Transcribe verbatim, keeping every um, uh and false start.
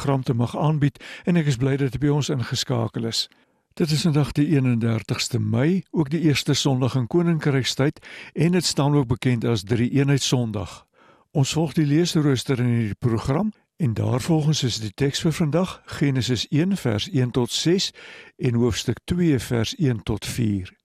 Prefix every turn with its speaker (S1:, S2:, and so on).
S1: program te mag aanbied en ek is bly dat jy by ons ingeskakel is. Dit is vandag die eenendertigste Mei, ook die eerste Sondag in Koninkrykstyd en dit staan ook bekend as Drie-eenheid Sondag. Ons volg die leesrooster in hierdie program en daarvolgens is die teks vir vandag Genesis een vers een tot ses en hoofstuk twee vers een tot vier.